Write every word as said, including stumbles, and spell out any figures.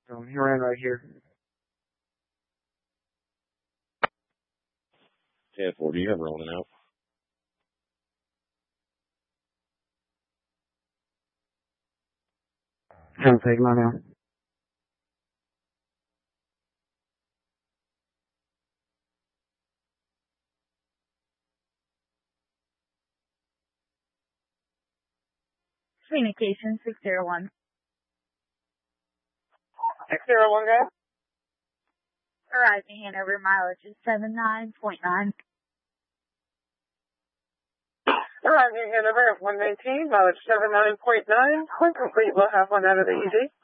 So he ran right here. ten four, do you have rolling out? ten Sigma now. Communication six zero one. six zero one, guys. Arriving Hanover, mileage is seven nine point nine. Arriving Hanover at one nineteen, mileage seven nine point nine. When complete, we'll have one out of the E D.